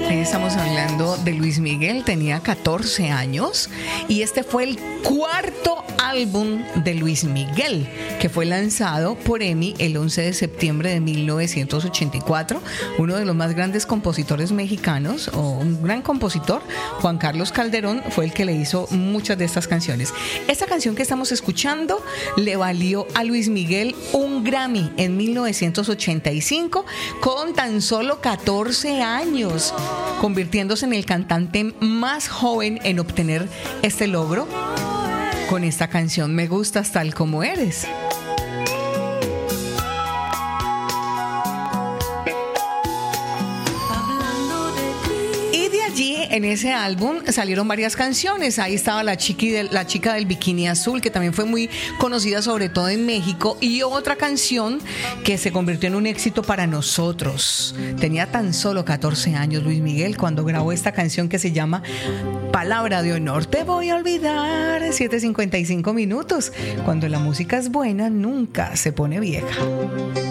Ahí estamos hablando de Luis Miguel, tenía 14 años y este fue el cuarto álbum de Luis Miguel, que fue lanzado por EMI el 11 de septiembre de 1984. Uno de los más grandes compositores mexicanos, o un gran compositor, Juan Carlos Calderón, fue el que le hizo muchas de estas canciones. Esta canción que estamos escuchando le valió a Luis Miguel un Grammy en 1985 con tan solo 14 años, convirtiéndose en el cantante más joven en obtener este logro con esta canción Me Gustas Tal Como Eres. Y de allí, en ese álbum, salieron varias canciones. Ahí estaba la chica del bikini azul, que también fue muy conocida sobre todo en México, y otra canción que se convirtió en un éxito para nosotros. Tenía tan solo 14 años Luis Miguel cuando grabó esta canción que se llama Palabra de Honor. Te voy a olvidar. 7:55 minutos. Cuando la música es buena, nunca se pone vieja.